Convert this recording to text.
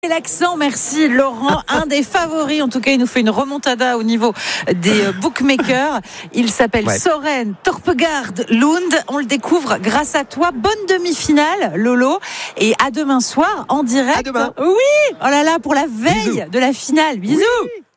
L'accent, merci Laurent, un des favoris, en tout cas il nous fait une remontada au niveau des bookmakers. Il s'appelle Soren Torpegaard Lund, on le découvre grâce à toi. Bonne demi-finale Lolo, et à demain soir en direct. À demain. Oui, oh là là, pour la veille de la finale. Bisous. Oui.